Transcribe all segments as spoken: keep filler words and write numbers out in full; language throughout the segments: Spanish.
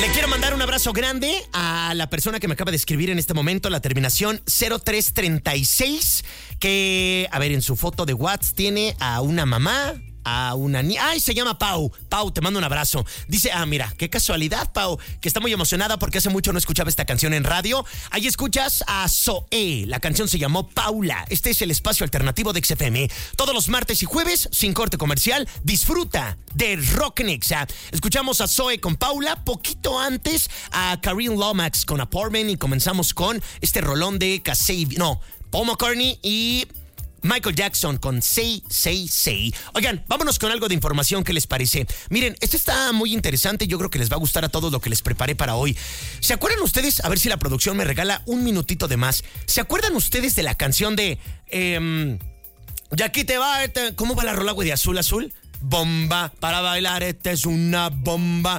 Le quiero mandar un abrazo grande a la persona que me acaba de escribir en este momento, la terminación cero tres treinta y seis, que, a ver, en su foto de WhatsApp tiene a una mamá, a una niña. ¡Ay, se llama Pau! Pau, te mando un abrazo. Dice, ah, mira, qué casualidad, Pau, que está muy emocionada porque hace mucho no escuchaba esta canción en radio. Ahí escuchas a Zoé. La canción se llamó Paula. Este es el espacio alternativo de X F M. Todos los martes y jueves, sin corte comercial, disfruta de Rock Nexa. Escuchamos a Zoé con Paula, poquito antes a Karin Lomax con Apartment, y comenzamos con este rolón de Casey, no, Paul McCartney y Michael Jackson con Say, Say, Say. Oigan, vámonos con algo de información. ¿Qué les parece? Miren, esto está muy interesante. Yo creo que les va a gustar a todos lo que les preparé para hoy. ¿Se acuerdan ustedes? A ver si la producción me regala un minutito de más. ¿Se acuerdan ustedes de la canción de... Eh, y aquí te va... Este, ¿cómo va la rola, güey, de Azul Azul? Bomba para bailar, esta es una bomba.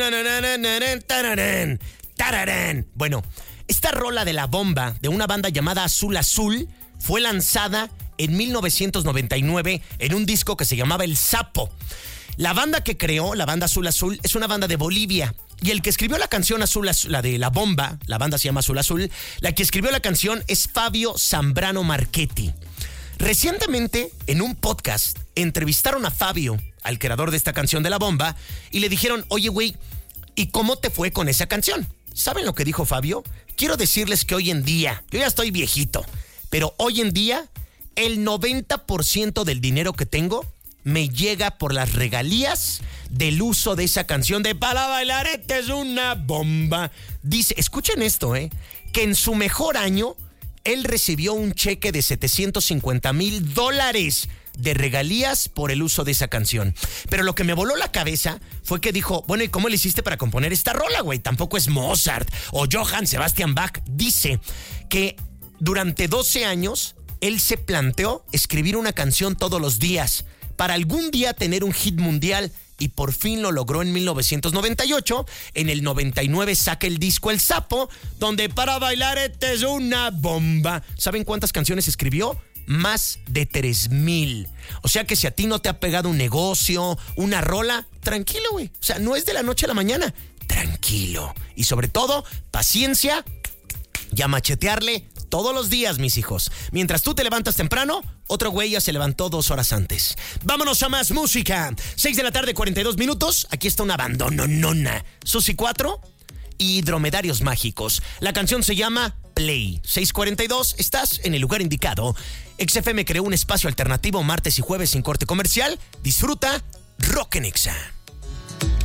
Bueno, esta rola de la bomba de una banda llamada Azul Azul fue lanzada en mil novecientos noventa y nueve en un disco que se llamaba El Sapo. La banda que creó, la banda Azul Azul, es una banda de Bolivia. Y el que escribió la canción Azul Azul, la de La Bomba, la banda se llama Azul Azul, la que escribió la canción es Fabio Zambrano Marchetti. Recientemente, en un podcast, entrevistaron a Fabio, al creador de esta canción de La Bomba, y le dijeron, oye, güey, ¿y cómo te fue con esa canción? ¿Saben lo que dijo Fabio? Quiero decirles que hoy en día, yo ya estoy viejito, pero hoy en día, el noventa por ciento del dinero que tengo me llega por las regalías del uso de esa canción de Para bailar, esta es una bomba. Dice, escuchen esto, ¿eh? Que en su mejor año, él recibió un cheque de setecientos cincuenta mil dólares de regalías por el uso de esa canción. Pero lo que me voló la cabeza fue que dijo, bueno, ¿y cómo le hiciste para componer esta rola, güey? Tampoco es Mozart o Johann Sebastian Bach. Dice que durante doce años, él se planteó escribir una canción todos los días para algún día tener un hit mundial, y por fin lo logró en mil novecientos noventa y ocho. En el noventa y nueve saca el disco El Sapo, donde Para bailar esta es una bomba. ¿Saben cuántas canciones escribió? Más de tres mil. O sea que si a ti no te ha pegado un negocio, una rola, tranquilo, güey. O sea, no es de la noche a la mañana. Tranquilo. Y sobre todo, paciencia y a machetearle todos los días, mis hijos. Mientras tú te levantas temprano, otro güey ya se levantó dos horas antes. Vámonos a más música. seis de la tarde, cuarenta y dos minutos. Aquí está una abandononona. Susi cuatro y Dromedarios Mágicos. La canción se llama Play. seis cuarenta y dos, estás en el lugar indicado. X F M creó un espacio alternativo martes y jueves sin corte comercial. Disfruta Rock en Exa.